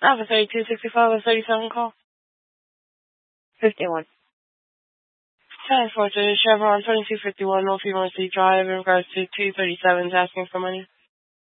Alpha 3265 with 37 call. 51. 10 for Chevron 2251 North University Drive in regards to 237 asking for money.